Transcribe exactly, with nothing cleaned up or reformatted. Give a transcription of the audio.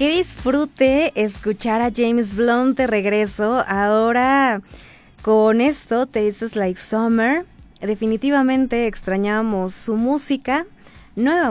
Qué disfrute escuchar a James Blunt de regreso. Ahora con esto, Tastes Like Summer. Definitivamente extrañábamos su música. Nueva